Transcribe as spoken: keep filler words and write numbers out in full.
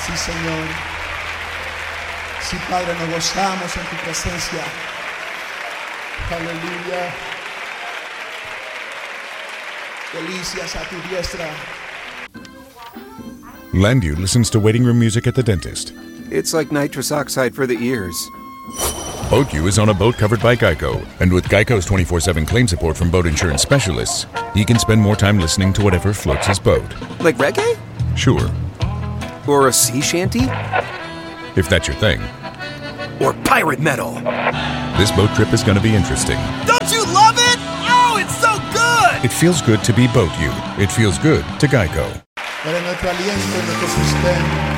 Sí, Señor. Sí, Padre, nos gozamos en tu presencia. Aleluya. Delicias a tu diestra. Landu listens to waiting room music at the dentist. It's like nitrous oxide for the ears. BoatU is on a boat covered by Geico, and with Geico's twenty-four seven claim support from boat insurance specialists, he can spend more time listening to whatever floats his boat. Like reggae? Sure. Or a sea shanty? If that's your thing. Or pirate metal? This boat trip is going to be interesting. Don't you love it? Oh, it's so good! It feels good to be BoatU. It feels good to Geico. Eres nuestro aliento y nuestro sustento.